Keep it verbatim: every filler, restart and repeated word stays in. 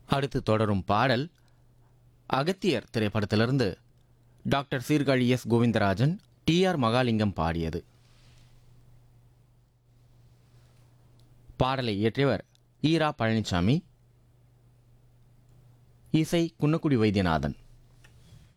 அடுத்து தொடரும் பாடல் அகத்தியர் திரைப்படத்திலிருந்து doctor Sirkazhi S Govindarajan, D R Mahalingam பாடியது. பாடலை இயற்றியவர் ஈரா பழனிசாமி, இசை குன்னக்குடி வைத்தியநாதன்.